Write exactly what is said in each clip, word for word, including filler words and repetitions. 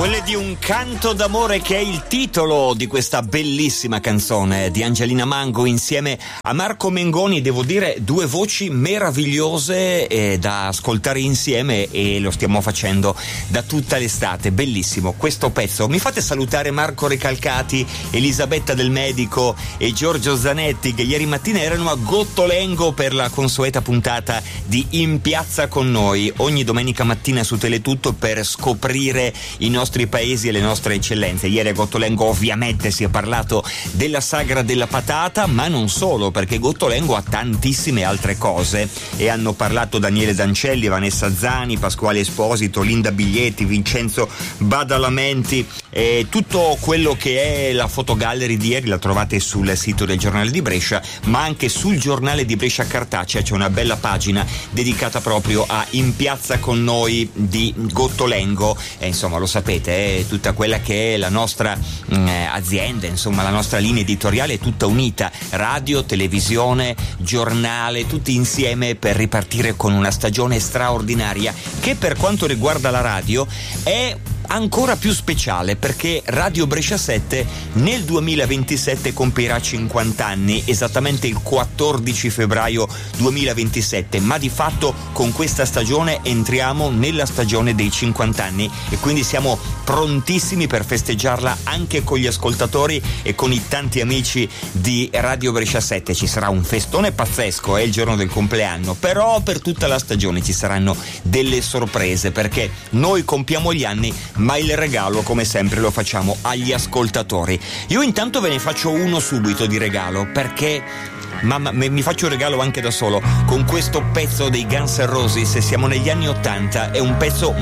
Quelle di Un canto d'amore, che è il titolo di questa bellissima canzone di Angelina Mango insieme a Marco Mengoni. Devo dire, due voci meravigliose eh, da ascoltare insieme, e lo stiamo facendo da tutta l'estate. Bellissimo questo pezzo. Mi fate salutare Marco Recalcati, Elisabetta Del Medico e Giorgio Zanetti, che ieri mattina erano a Gottolengo per la consueta puntata di In Piazza con Noi, ogni domenica mattina su Teletutto, per scoprire i nostri paesi e le nostre eccellenze. Ieri a Gottolengo ovviamente si è parlato della sagra della patata, ma non solo, perché Gottolengo ha tantissime altre cose, e hanno parlato Daniele Dancelli, Vanessa Zani, Pasquale Esposito, Linda Biglietti, Vincenzo Badalamenti, e tutto quello che è la fotogallery di ieri la trovate sul sito del Giornale di Brescia, ma anche sul Giornale di Brescia cartacea c'è una bella pagina dedicata proprio a In Piazza con Noi di Gottolengo. E insomma, lo sapete, è tutta quella che è la nostra mh, azienda, insomma la nostra linea editoriale è tutta unita: radio, televisione, giornale, tutti insieme per ripartire con una stagione straordinaria, che per quanto riguarda la radio è ancora più speciale, perché Radio Brescia sette nel duemilaventisette compirà cinquanta anni, esattamente il quattordici febbraio duemilaventisette, ma di fatto con questa stagione entriamo nella stagione dei cinquanta anni, e quindi siamo prontissimi per festeggiarla anche con gli ascoltatori e con i tanti amici di Radio Brescia sette. Ci sarà un festone pazzesco, è il giorno del compleanno, però per tutta la stagione ci saranno delle sorprese, perché noi compiamo gli anni, ma il regalo come sempre lo facciamo agli ascoltatori. Io intanto ve ne faccio uno subito di regalo, perché mamma, mi faccio un regalo anche da solo con questo pezzo dei Guns N' Roses. Siamo negli anni ottanta, è un pezzo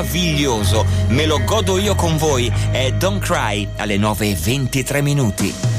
meraviglioso, me lo godo io con voi, è Don't Cry alle nove e ventitré minuti.